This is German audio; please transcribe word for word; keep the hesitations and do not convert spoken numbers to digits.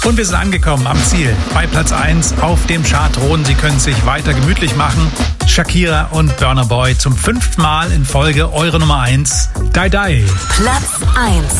Und wir sind angekommen am Ziel. Bei Platz eins auf dem Chartthron. Sie können sich weiter gemütlich machen. Shakira und Burna Boy zum fünften Mal in Folge eure Nummer eins. Die Die. Platz eins.